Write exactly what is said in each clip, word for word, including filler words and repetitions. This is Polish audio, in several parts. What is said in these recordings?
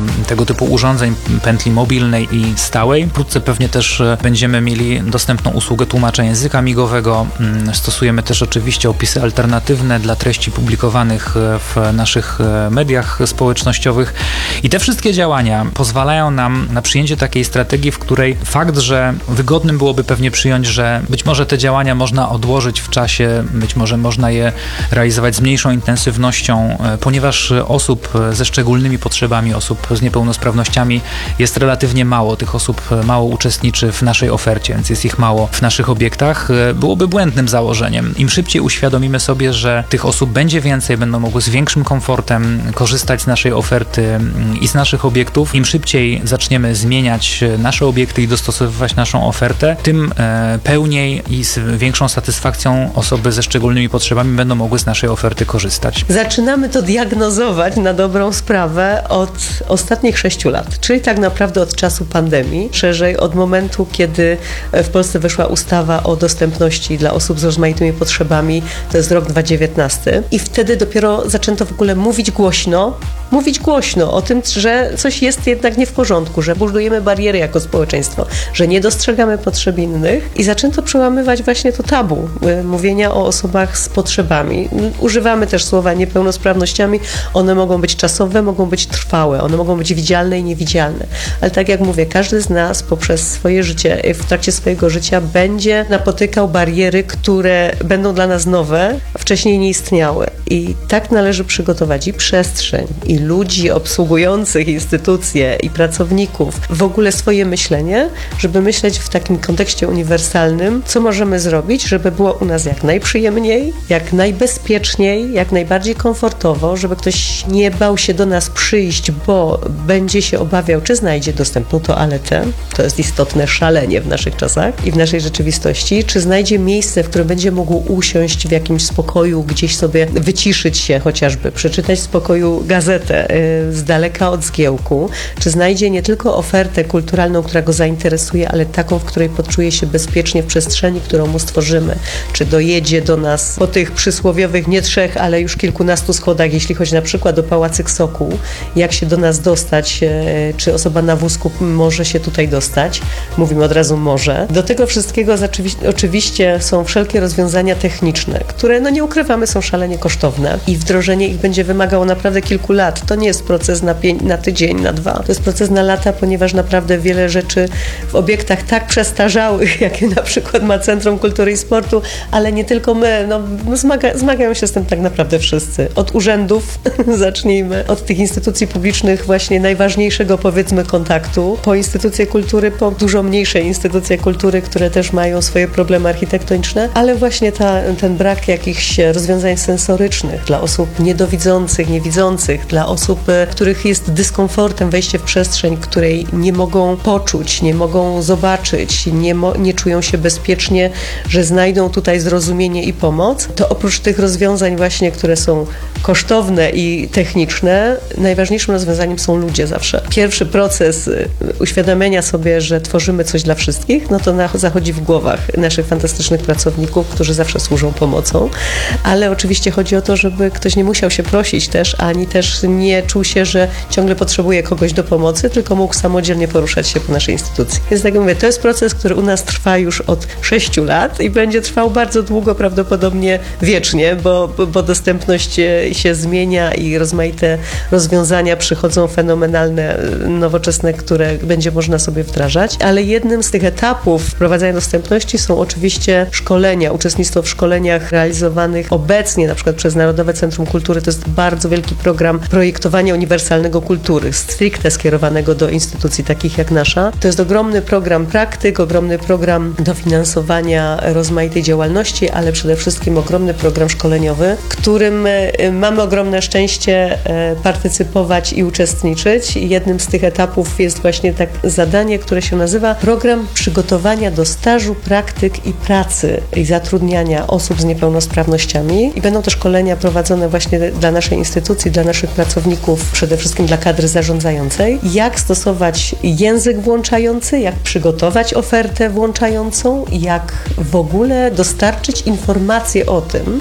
tego typu urządzeń, pętli mobilnej i stałej. Wkrótce pewnie też będziemy mieli dostępną usługę tłumacza języka migowego. Stosujemy też oczywiście opisy alternatywne dla treści publikowanych w naszych mediach społecznościowych. I te wszystkie działania pozwalają nam na przyjęcie takiej strategii, w której fakt, że wygodnym byłoby pewnie przyjąć, że być może te działania można odłożyć w czasie, być może można je realizować z mniejszą intensywnością, ponieważ osób ze szczególnymi potrzebami, osób z niepełnosprawnościami jest relatywnie mało. Tych osób mało uczestniczy w naszej ofercie, więc jest ich mało w naszych obiektach. Byłoby błędnym założeniem. Im szybciej uświadomimy sobie, że tych osób będzie więcej, będą mogły z większym komfortem korzystać z naszej oferty i z naszych obiektów, im szybciej zaczniemy zmieniać nasze obiekty i dostosowywać naszą ofertę, tym pełniej i z większą satysfakcją osoby ze szczególnymi potrzebami będą mogły z naszej oferty korzystać. Zaczynamy to diagnozować na dobrą sprawę od ostatnich sześciu lat, czyli tak naprawdę od czasu pandemii, szerzej od momentu, kiedy w Polsce weszła ustawa o dostępności dla osób z rozmaitymi potrzebami, to jest rok dwa tysiące dziewiętnasty i wtedy dopiero zaczęto w ogóle mówić głośno, mówić głośno o tym, że coś jest jednak nie w porządku, że budujemy bariery jako społeczeństwo, że nie dostrzegamy potrzeb innych i zaczęto przełamywać właśnie to tabu mówienia o osobach z potrzebami. Używamy też słowa niepełnosprawnościami, one mogą być czasowe, mogą być trwałe, one mogą być widzialne i niewidzialne, ale tak jak mówię, każdy z nas poprzez swoje życie, w trakcie swojego życia będzie napotykał bariery, które będą dla nas nowe, wcześniej nie istniały i tak należy przygotować i przestrzeń, i ludzi obsługujących instytucje i pracowników, w ogóle swoje myślenie, żeby myśleć w takim kontekście uniwersalnym, co możemy zrobić, żeby było u nas jak najprzyjemniej, jak najbezpieczniej, jak najbardziej komfortowo, żeby ktoś nie bał się do nas przyjść, bo będzie się obawiał, czy znajdzie dostępną toaletę, to jest istotne szalenie w naszych czasach i w naszej rzeczywistości, czy znajdzie miejsce, w którym będzie mógł usiąść w jakimś spokoju, gdzieś sobie wyciszyć się chociażby, przeczytać w spokoju gazetę yy, z daleka od zgiełku, czy znajdzie nie tylko ofertę kulturalną, która go zainteresuje, ale taką, w której poczuje się bezpiecznie w przestrzeni, którą mu stworzymy, czy dojedzie do nas po tych przysłowiowych nie trzech, ale już kilkunastu schodach, jeśli chodzi na przykład o Pałacyk Sokół, jak się do nas dostać, yy, czy osoba na wózku może się tutaj dostać, mówimy od razu może. Do tego wszystkiego oczywiście są wszelkie rozwiązania techniczne, które, no nie ukrywamy, są szalenie kosztowne i wdrożenie ich będzie wymagało naprawdę kilku lat. To nie jest proces na, pię- na tydzień, na dwa. To jest proces na lata, ponieważ naprawdę wiele rzeczy w obiektach tak przestarzałych, jakie na przykład ma Centrum Kultury i Sportu, ale nie tylko my, no zmaga- zmagają się z tym tak naprawdę wszyscy. Od urzędów zacznijmy, od tych instytucji publicznych właśnie najważniejszego, powiedzmy, kontaktu, po instytucje kultury, po dużo mniejsze instytucje kultury, które też mają swoje problemy architektoniczne, ale właśnie ta, ten brak jakichś rozwiązań sensorycznych dla osób niedowidzących, niewidzących, dla osób, których jest dyskomfortem wejście w przestrzeń, której nie mogą poczuć, nie mogą zobaczyć, nie, mo- nie czują się bezpiecznie, że znajdą tutaj zrozumienie i pomoc, to oprócz tych rozwiązań właśnie, które są kosztowne i techniczne, najważniejszym rozwiązaniem są ludzie zawsze. Pierwszy proces uświadamiania sobie, że tworzymy coś dla wszystkich, no to na, zachodzi w głowach naszych fantastycznych pracowników, którzy zawsze służą pomocą, ale oczywiście chodzi o to, żeby ktoś nie musiał się prosić też, ani też nie czuł się, że ciągle potrzebuje kogoś do pomocy, tylko mógł samodzielnie poruszać się po naszej instytucji. Więc tak jak mówię, to jest proces, który u nas trwa już od sześciu lat i będzie trwał bardzo długo, prawdopodobnie wiecznie, bo, bo dostępność się zmienia i rozmaite rozwiązania przychodzą fenomenalne, nowoczesne, które będzie można sobie wdrażać, ale jednym z tych etapów wprowadzania dostępności są oczywiście szkolenia, uczestnictwo w szkoleniach realizowanych obecnie na przykład przez Narodowe Centrum Kultury. To jest bardzo wielki program projektowania uniwersalnego kultury, stricte skierowanego do instytucji takich jak nasza. To jest ogromny program praktyk, ogromny program dofinansowania rozmaitej działalności, ale przede wszystkim ogromny program szkoleniowy, w którym mamy ogromne szczęście partycypować i uczestniczyć. Jednym z tych etapów jest właśnie tak zadanie, które się nazywa Program Przygotowania do Stażu, Praktyk i Pracy i Zatrudniania Osób z Niepełnosprawnościami. I będą to szkolenia prowadzone właśnie dla naszej instytucji, dla naszych pracowników, przede wszystkim dla kadry zarządzającej. Jak stosować język włączający, jak przygotować ofertę włączającą, jak w ogóle dostarczyć informacje o tym,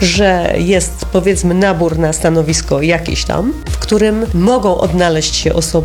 że jest, powiedzmy, nabór na stanowisko jakieś tam, w którym mogą odnaleźć się osoby